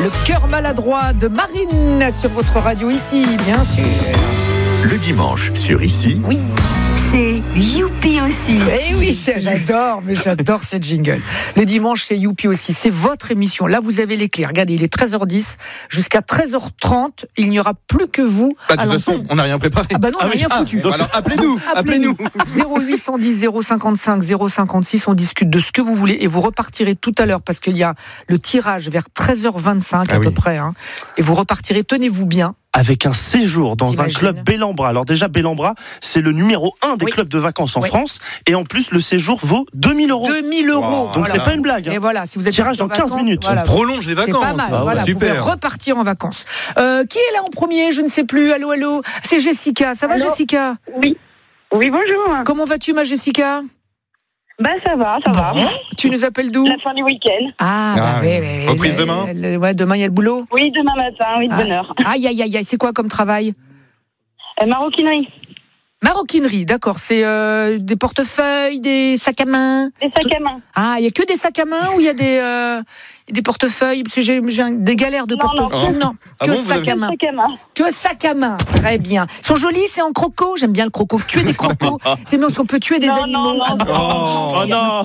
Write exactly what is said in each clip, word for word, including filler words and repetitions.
Le cœur maladroit de Marine sur votre radio ici, bien sûr. Le dimanche sur Ici. Oui. C'est Youpi aussi. Eh oui, c'est, j'adore, mais j'adore cette jingle. Le dimanche, c'est Youpi aussi. C'est votre émission. Là, vous avez les clés. Regardez, il est treize heures dix. Jusqu'à treize heures trente, il n'y aura plus que vous. Bah, de toute façon, on n'a rien préparé. Ah bah non, on n'a ah, rien oui. foutu. Ah, donc, alors appelez-nous. Appelez-nous. zéro huit cent dix zéro cinquante-cinq zéro cinquante-six. On discute de ce que vous voulez et vous repartirez tout à l'heure parce qu'il y a le tirage vers treize heures vingt-cinq à ah peu oui. près. Hein. Et vous repartirez, tenez-vous bien. Avec un séjour dans T'imagines ? un club Bellambra. Alors déjà, Bellambra, c'est le numéro un des Oui. clubs de vacances en Oui. France. Et en plus, le séjour vaut deux mille euros. deux mille euros. Wow. Donc Voilà. c'est pas une blague. Hein. Et voilà, si vous êtes Tirage en dans quinze vacances, minutes. voilà. On prolonge les C'est vacances. pas mal, Ah, voilà, vous pouvez super. repartir en vacances. Euh, qui est là en premier ? Je ne sais plus. Allô, allô. C'est Jessica. Ça va, Allô Jessica ? Oui. Oui, bonjour. Comment vas-tu, ma Jessica ? Bah, ça va, ça va. Bon. Tu nous appelles d'où ? La fin du week-end. Ah, Ah, bah oui, oui. oui, oui. Reprise Le- demain le- Ouais, demain, il y a le boulot. Oui, demain matin, oui, de Ah. bonne heure. Aïe, aïe, aïe, aïe. C'est quoi comme travail ? Euh, maroquinerie. Maroquinerie, d'accord. C'est euh, des portefeuilles, des sacs à main. Des sacs à main. Ah, il y a que des sacs à main ou il y a des euh, des portefeuilles ? Parce que j'ai, j'ai un- des galères de Non, non. portefeuilles. Non, Ah que bon, vous sacs avez- à main. Sacs à main. Que sac à main, très bien. Ils sont jolis, c'est en croco. J'aime bien le croco. Tuer des crocos, c'est bien parce qu'on peut tuer des Non, animaux. non, non. Oh, Oh non.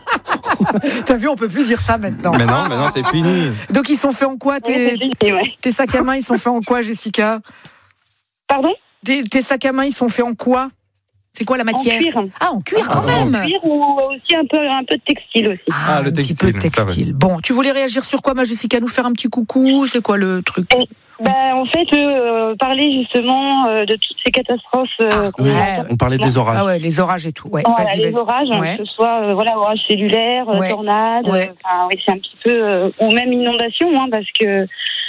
T'as vu, on peut plus dire ça maintenant. Mais non, mais non, c'est fini. Donc ils sont faits en quoi Oui, tes, c'est fini, ouais. tes sacs à main, ils sont faits en quoi, Jessica ? Pardon ? tes, tes sacs à main, ils sont faits en quoi ? C'est quoi la En matière ? cuir. Ah, en cuir quand Ah, même. En cuir ou aussi un peu, un peu de textile aussi. Ah, Ah, le un petit textile, peu de ça va. textile. Bon, tu voulais réagir sur quoi, ma Jessica ? Nous faire un petit coucou ? C'est quoi le truc ? Bah, en fait, euh, parler justement euh, de toutes ces catastrophes. Euh, Ah, qu'on ouais. a. On parlait des orages. Ah ouais, les orages et tout. Ouais, Voilà, vas-y, les vas-y. orages, hein, Ouais. que ce soit euh, voilà, orages cellulaires, euh, Ouais. tornades, Ouais. euh, enfin, oui, c'est un petit peu, euh, ou même inondations, hein, parce que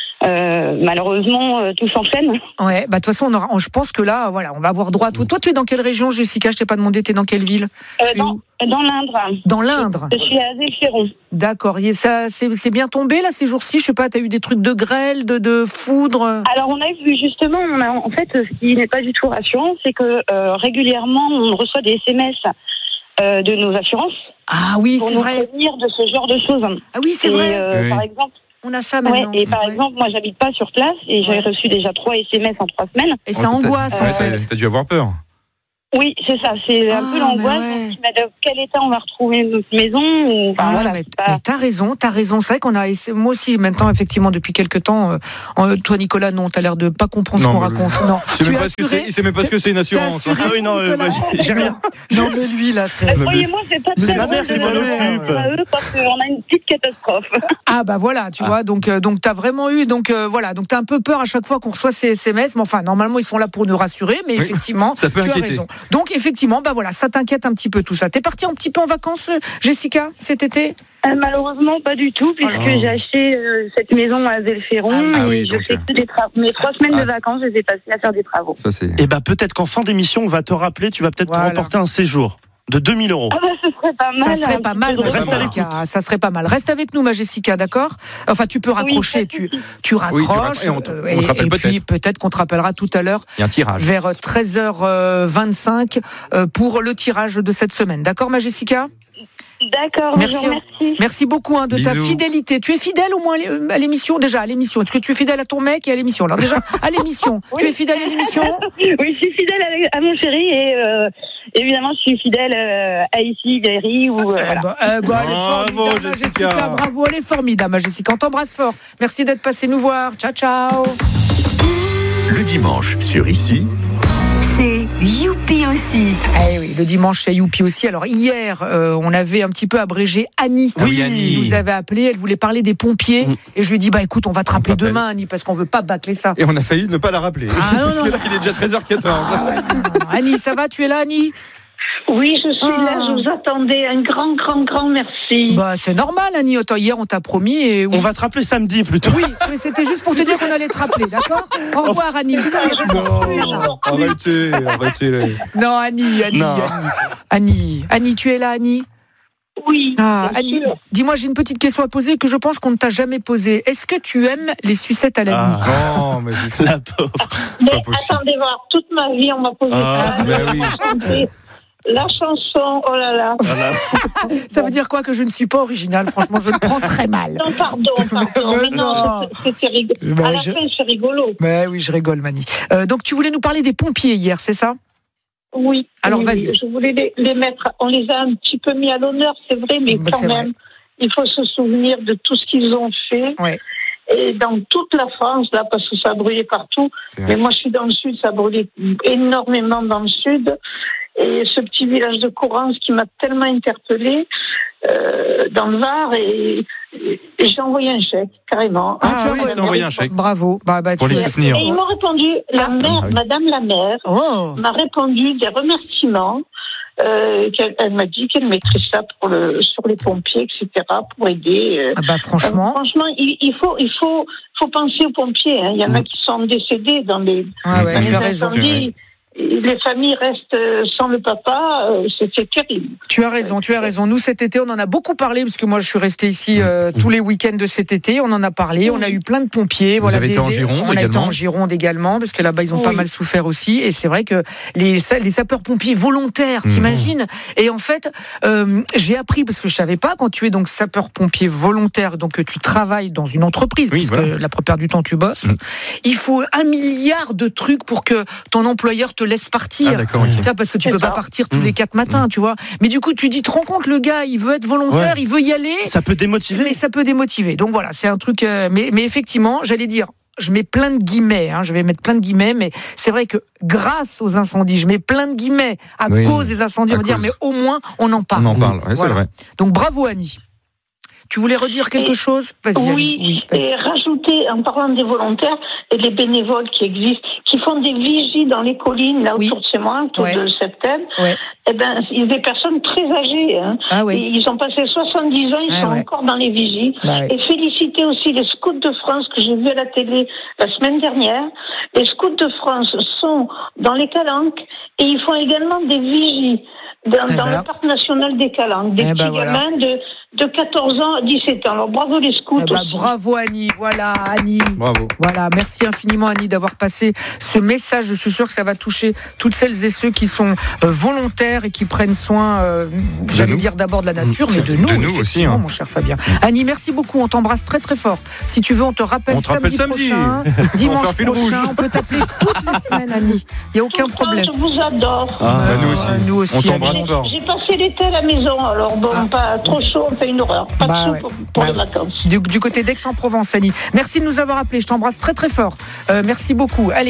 euh, malheureusement, euh, tout s'enchaîne. Ouais, bah de toute façon, on aura, on- je pense que là, voilà, on va avoir droit à tout. Toi, tu es dans quelle région, Jessica ? Je t'ai pas demandé, tu es dans quelle ville ? Euh, Tu es dans, où ? dans l'Indre. Dans l'Indre. Je suis à Zéchéron. D'accord. Et ça, c'est, c'est bien tombé là ces jours-ci. Je sais pas, t'as eu des trucs de grêle, de, de foudre. Alors, on a vu justement, on a, en fait, ce qui n'est pas du tout rassurant, c'est que euh, régulièrement, on reçoit des S M S euh, de nos assurances Ah oui, pour c'est nous vrai. prévenir de ce genre de choses. Ah oui, c'est Et, vrai. euh, Oui. Par exemple, On a ça ouais, maintenant. et par Ouais. exemple, moi, j'habite pas sur place et j'ai Ouais. reçu déjà trois S M S en trois semaines. Et ça Oh, t'as- angoisse ouais, en t'as- fait. T'as dû avoir peur. Oui, c'est ça, c'est Ah, un peu mais l'angoisse. ouais. Donc, mais dans quel état on va retrouver notre maison ou, enfin, Ah, voilà, mais, c'est pas- mais t'as raison, t'as raison. C'est vrai qu'on a, essayé- moi aussi maintenant effectivement depuis quelques temps. euh, euh, toi Nicolas, non, t'as l'air de pas comprendre ce Non, qu'on mais- raconte. Non, Il sait tu même es pas ce que assuré. c'est- il sait même pas ce que c'est une T'es assurance. assuré, Ah oui, non, euh, Nicolas moi, j'ai- j'ai rien. Non mais lui là, c'est. Eh, croyez-moi, c'est pas Mais très c'est ma drôle mère de qui s'en leur occupe. dire à eux quand euh, on a une petite catastrophe. Ah bah voilà, tu vois, donc euh, donc t'as vraiment eu, donc euh, voilà, donc t'as un peu peur à chaque fois qu'on reçoit ces S M S, mais enfin normalement ils sont là pour nous rassurer, mais Oui, effectivement, ça peut tu as inquiéter. raison. Donc effectivement, bah voilà, ça t'inquiète un petit peu tout ça. T'es partie un petit peu en vacances, euh, Jessica, cet été ? Euh, malheureusement, pas du tout, puisque Oh. j'ai aché euh, cette maison à Zéchéron Ah oui. et Ah oui, je donc, fais euh, que des travaux. Mes trois semaines ah, de vacances, je les ai passées à faire des travaux. Ça, c'est. Et bah peut-être qu'en fin d'émission, on va te rappeler, tu vas peut-être Voilà. remporter un séjour de deux mille euros. Ah bah, ce serait pas Ça mal. serait un pas petit mal, peu ma de Reste à repos. Jessica. Ça serait pas mal. Reste avec nous, ma Jessica, d'accord ? Enfin, tu peux raccrocher, pas de tu, souci. tu raccroches. Oui, tu raccroches et on te- euh, on te rappelle et puis peut-être. peut-être qu'on te rappellera tout à l'heure Il y a un tirage. vers treize heures vingt-cinq euh, pour le tirage de cette semaine. D'accord, ma Jessica ? D'accord, Merci. je vous remercie. Merci beaucoup hein, de ta Bisous. fidélité. Tu es fidèle au moins à l'émission déjà, à l'émission. Est-ce que tu es fidèle à ton mec et à l'émission ? Alors déjà, à l'émission. Oui. Tu es fidèle à l'émission ? Oui, je suis fidèle à, à mon chéri et euh, évidemment, je suis fidèle euh, à ici, Berry ou euh, Eh voilà. ben, eh ben, elle est Bravo, formidable, ma Jessica. Jessica. Bravo, elle est formidable, ma Jessica. On t'embrasse fort. Merci d'être passé nous voir. Ciao, ciao. Le dimanche sur Ici. C'est Youpi aussi. Eh oui, le dimanche chez Youpi aussi. Alors hier, euh, on avait un petit peu abrégé Annie. Ah oui, qui Annie. nous avait appelé. Elle voulait parler des pompiers. Mm. Et je lui ai dit, bah écoute, on va te On rappeler t'appelle. demain, Annie, parce qu'on veut pas bâcler ça. Et on a failli ne pas la rappeler. Ah, non, Parce non. que là, il est déjà treize heures quatorze. Annie, ça va? Tu es là, Annie? Oui, je suis Ah. là, je vous attendais. Un grand, grand, grand merci. Bah, c'est normal, Annie. Attends, hier, on t'a promis et oui. On va te rappeler samedi plutôt. Oui, mais c'était juste pour te dire qu'on allait te rappeler, d'accord? Au revoir, Annie. Non, arrêtez, arrêtez. Non, Annie, Annie, Non. Annie. Annie, Annie, tu es là, Annie? Oui, Ah, bien Annie, sûr. dis-moi, j'ai une petite question à poser que je pense qu'on ne t'a jamais posée. Est-ce que tu aimes les sucettes à la nuit? Ah. Non, mais c'est La pauvre. Mais pas possible. attendez voir, toute ma vie, on m'a posé Ah, ça. ben oui. Chanter. La chanson, oh là là. Voilà. Ça veut dire quoi que je ne suis pas originale? Franchement, je le prends très mal. Non, pardon, pardon. Mais Mais non, non. c'était- c'était rigolo. Ben, À la je- fin, c'est rigolo. Mais oui, je rigole, Mani. Euh, donc, tu voulais nous parler des pompiers hier, c'est ça? Oui. Alors, oui, vas-y. oui. Je voulais les, les mettre. On les a un petit peu mis à l'honneur, c'est vrai, mais Bah, quand c'est même, il faut se souvenir de tout ce qu'ils ont fait. Ouais. Et dans toute la France, là, parce que ça a brûlé partout. C'est vrai. Mais moi, je suis dans le sud, ça a brûlé énormément dans le sud. Et ce petit village de Courance qui m'a tellement interpellée euh, dans le Var, et, et j'ai envoyé un chèque, carrément. Ah, tu as oui, envoyé- t'as envoyé un chèque. Bravo. Bah, bah, Pour tu les es- soutenir. Et ils m'ont répondu, la Ah. mère, Ah oui. Madame la maire, Oh. m'a répondu des remerciements. Euh, qu'elle, elle m'a dit qu'elle mettrait ça pour le, sur les pompiers, et cetera, pour aider. euh. Ah bah, franchement. Euh, franchement, il, il faut, il faut, faut penser aux pompiers. Hein. Il y en a Mm. qui sont décédés dans les, Ah ouais, dans tu les as raison. incendies. Les familles restent euh, sans le papa, euh, c'était terrible. Tu as raison, tu as raison. Nous, cet été, on en a beaucoup parlé, parce que moi, je suis restée ici euh, tous les week-ends de cet été. On en a parlé. On a eu plein de pompiers. Vous avez été en des- Gironde On a été également en Gironde également, parce que là-bas, ils ont pas Oui. mal souffert aussi. Et c'est vrai que les, les sapeurs-pompiers volontaires, Mmh. t'imagines? Et en fait, euh, j'ai appris, parce que je savais pas, quand tu es donc sapeur-pompier volontaire, donc que tu travailles dans une entreprise, Oui, puisque voilà. la plupart du temps, tu bosses, Mmh. il faut un milliard de trucs pour que ton employeur te laisse partir. Ah, d'accord, ok. Tu vois, parce que tu C'est peux pas ça. partir tous Mmh. les quatre matins, tu vois. Mais du coup, tu dis, te rends compte, le gars, il veut être volontaire, Ouais. il veut y aller, Ça peut démotiver. mais ça peut démotiver. Donc voilà, c'est un truc. euh, mais, mais effectivement, j'allais dire, je mets plein de guillemets, hein, je vais mettre plein de guillemets, mais c'est vrai que grâce aux incendies, je mets plein de guillemets à Oui, cause des incendies, à on va dire, cause. mais au moins, on en parle. On en parle, ouais, Voilà. c'est vrai. Donc bravo, Annie. Tu voulais redire quelque Et- chose? Vas-y, Oui, Annie. vas-y. et rajouter, en parlant des volontaires et des bénévoles qui existent, qui font des vigies dans les collines, là Oui. autour de chez moi, autour Ouais. de Septembre, Ouais. eh ben, il y a des personnes très âgées. Hein. Ah Et oui. ils ont passé soixante-dix ans, ils Ah sont ouais. encore dans les vigies. Bah ouais. Et féliciter aussi les scouts de France que j'ai vus à la télé la semaine dernière. Les scouts de France sont dans les Calanques et ils font également des vigies dans, Eh dans ben. le parc national des Calanques. Des Eh ben petits voilà. gamins de, de quatorze ans à dix-sept ans. Alors bravo les scouts Eh ben, aussi. bravo, Annie. Voilà, Annie. Bravo. Voilà, merci infiniment Annie d'avoir passé ce message. Je suis sûre que ça va toucher toutes celles et ceux qui sont euh, volontaires et qui prennent soin, euh, j'allais nous. dire d'abord de la nature, mais de nous, De nous aussi, effectivement, hein. mon cher Fabien. Annie, merci beaucoup. On t'embrasse très très fort. Si tu veux, on te rappelle On te samedi, rappelle samedi. prochain, On va dimanche faire fil prochain. rouge. On peut t'appeler toutes les semaines, Annie. Il n'y a aucun Tout le temps, problème. Je vous adore. Ah. Bah, nous aussi. Euh, nous aussi, On t'embrasse Annie. fort. J'ai passé l'été à la maison, alors bon, Ah. pas trop chaud, on fait une horreur. Pas Bah de sous ouais. pour, pour Bah les ouais. vacances. Du, du côté d'Aix-en-Provence, Annie. Merci de nous avoir appelés. Je t'embrasse très très fort. Euh, merci beaucoup. Allez.